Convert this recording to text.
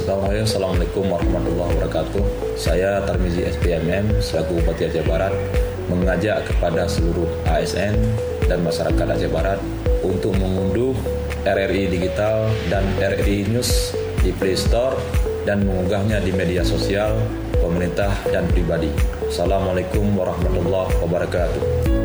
Assalamualaikum warahmatullahi wabarakatuh. Saya Tarmizi SPMM selaku Bupati Aceh Barat mengajak kepada seluruh ASN dan masyarakat Aceh Barat untuk mengunduh RRI Digital dan RRI News di Play Store dan mengunggahnya di media sosial pemerintah dan pribadi. Assalamualaikum warahmatullahi wabarakatuh.